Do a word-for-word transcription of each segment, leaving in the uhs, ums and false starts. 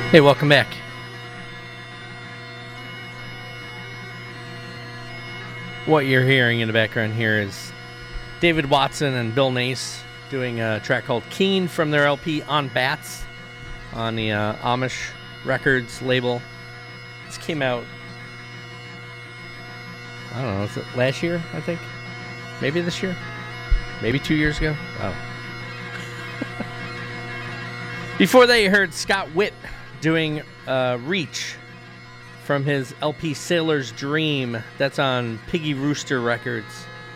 Hey, welcome back. What you're hearing in the background here is David Watson and Bill Nace doing a track called Keen from their L P On Bats on the uh, Amish Records label. This came out, I don't know, was it last year, I think? Maybe this year? Maybe two years ago? Oh. Before that, you heard Scott Witt doing uh, Reach from his L P Sailor's Dream. That's on Piggy Rooster Records.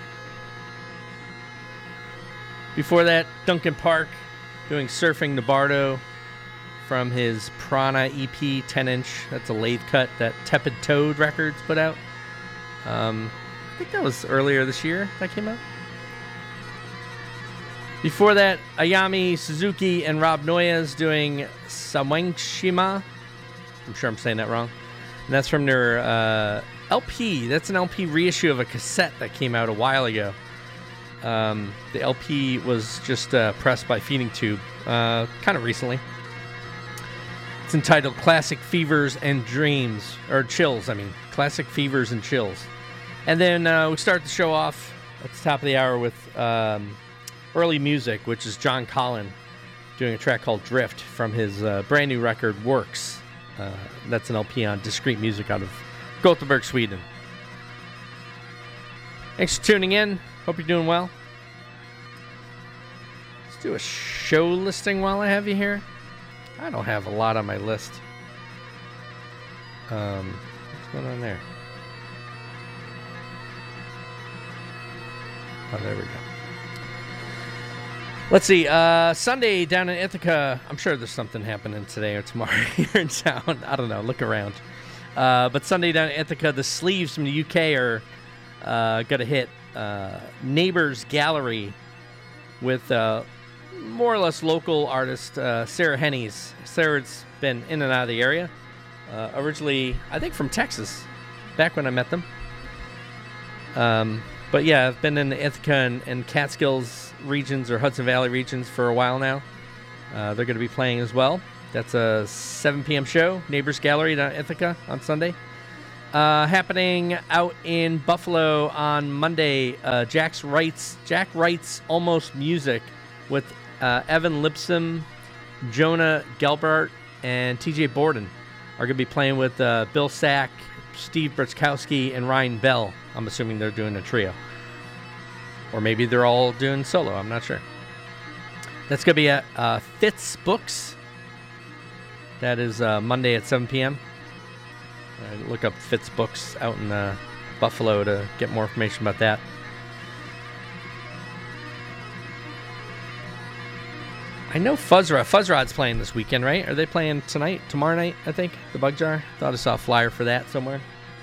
Before that, Duncan Park doing Surfing the Bardo from his Prana E P ten inch. That's a lathe cut that Tepid Toad Records put out. Um, I think that was earlier this year that came out. Before that, Ayami Suzuki and Rob Noyes doing Sawangshima. I'm sure I'm saying that wrong. And that's from their uh, L P. That's an L P reissue of a cassette that came out a while ago. Um, the L P was just uh, pressed by Feeding Tube uh, kind of recently. It's entitled Classic Fevers and Dreams, or Chills, I mean. Classic Fevers and Chills. And then uh, we start the show off at the top of the hour with um, Early Music, which is John Collin doing a track called Drift from his uh, brand new record Works. Uh, that's an L P on Discreet Music out of Gothenburg, Sweden. Thanks for tuning in. Hope you're doing well. Let's do a show listing while I have you here. I don't have a lot on my list. Um, what's going on there? Oh, there we go. Let's see. Uh, Sunday down in Ithaca. I'm sure there's something happening today or tomorrow here in town. I don't know. Look around. Uh, but Sunday down in Ithaca, the Sleeves from the U K are uh, going to hit uh, Neighbors Gallery with uh, more or less local artist uh, Sarah Hennies. Sarah's been in and out of the area. Uh, originally, I think from Texas, back when I met them. Um, but yeah, I've been in the Ithaca and, and Catskills regions or Hudson Valley regions for a while now. Uh, they're going to be playing as well. That's a seven p.m. show, Neighbors Gallery down in Ithaca on Sunday. Uh, happening out in Buffalo on Monday, uh, Jack's Wrights, Jack Wrights Almost Music with uh, Evan Lipsum, Jonah Gelbart, and T J Borden are going to be playing with uh, Bill Sack, Steve Britzkowski, and Ryan Bell. I'm assuming they're doing a trio. Or maybe they're all doing solo. I'm not sure. That's going to be at uh, Fitz Books. That is uh, Monday at seven p.m. Uh, look up Fitz Books out in uh, Buffalo to get more information about that. I know Fuzzrod. Fuzzrod's playing this weekend, right? Are they playing tonight? Tomorrow night, I think? The Bug Jar? Thought I saw a flyer for that somewhere.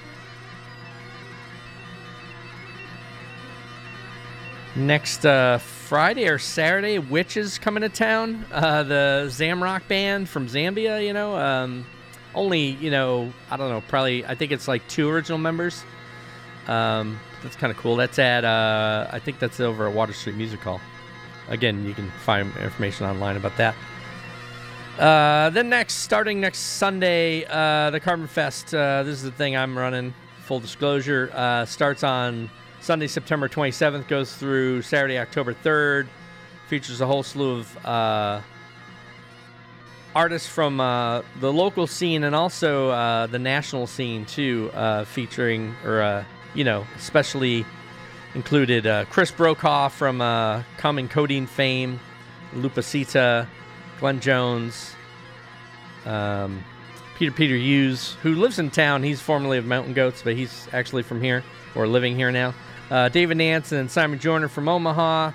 Next uh, Friday or Saturday, Witch is coming to town. Uh, the Zamrock band from Zambia, you know. Um, only, you know, I don't know, probably, I think it's like two original members. Um, that's kind of cool. That's at, uh, I think that's over at Water Street Music Hall. Again, you can find information online about that. Uh, then next, starting next Sunday, uh, the Carbon Fest. Uh, this is the thing I'm running, full disclosure. Uh, starts on Sunday, September twenty-seventh, goes through Saturday, October third. Features a whole slew of uh, artists from uh, the local scene and also uh, the national scene, too, uh, featuring, or, uh, you know, especially included uh, Chris Brokaw from uh, Common Codeine fame, Lupacita, Glenn Jones, um, Peter Peter Hughes, who lives in town. He's formerly of Mountain Goats, but he's actually from here, or living here now. Uh, David Nance and Simon Joyner from Omaha.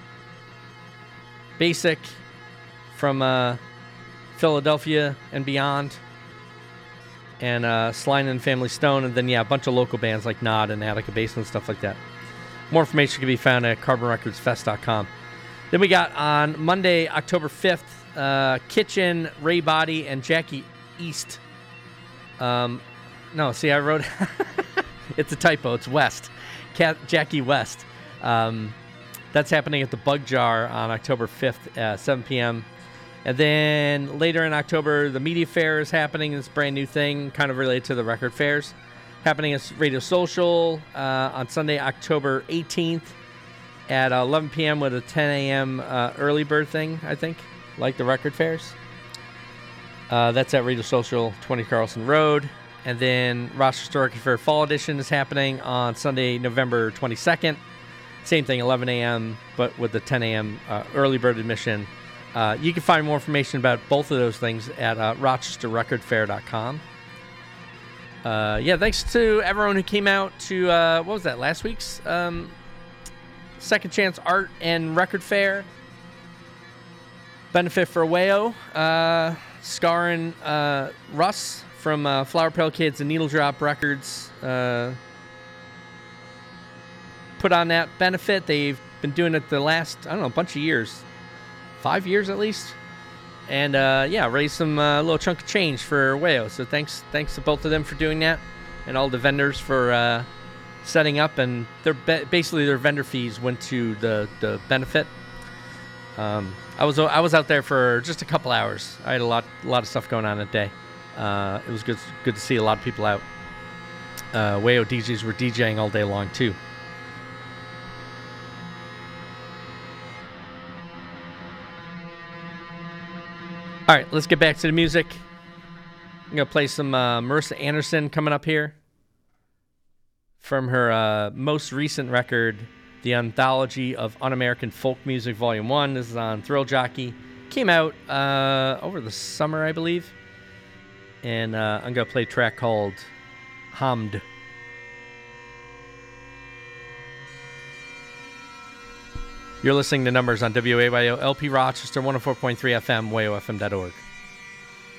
Basic from uh, Philadelphia and beyond. And uh, Sline and Family Stone. And then, yeah, a bunch of local bands like Nod and Attica Basement, stuff like that. More information can be found at carbon records fest dot com. Then we got on Monday, October fifth, uh, Kitchen, Ray Body, and Jackie East. Um, no, see, I wrote... It's a typo. It's West. Cat, Jackie West. Um, that's happening at the Bug Jar on October fifth at seven p.m. And then later in October, the Media Fair is happening. This brand new thing, kind of related to the record fairs. Happening at Radio Social uh, on Sunday, October eighteenth at eleven p.m. with a ten a.m. Uh, early bird thing, I think, like the record fairs. Uh, that's at Radio Social, twenty Carlson Road. And then Rochester Record Fair Fall Edition is happening on Sunday, November twenty-second. Same thing, eleven a.m., but with the ten a.m. Uh, early bird admission. Uh, you can find more information about both of those things at uh, rochester record fair dot com. Uh, yeah, thanks to everyone who came out to, uh, what was that, last week's um, Second Chance Art and Record Fair. Benefit for Wayo. Uh, Scar and uh, Russ from uh, Flower Pale Kids and Needle Drop Records uh, put on that benefit. They've been doing it the last, I don't know, a bunch of years. Five years at least. And, uh, yeah, raised some uh, little chunk of change for Wayo. So thanks thanks to both of them for doing that. And all the vendors for uh, setting up. And their be- basically their vendor fees went to the, the benefit. Um, I was I was out there for just a couple hours. I had a lot a lot of stuff going on that day. Uh, it was good good to see a lot of people out. Uh, Wayo D Js were DJing all day long too. All right, let's get back to the music. I'm gonna play some uh, Marissa Anderson coming up here from her uh, most recent record, The Anthology of Un-American Folk Music, Volume One. This is on Thrill Jockey. Came out uh, over the summer, I believe. And uh, I'm going to play a track called Hamd. You're listening to Numbers on W A Y O L P Rochester, one oh four point three F M, wayo f m dot org.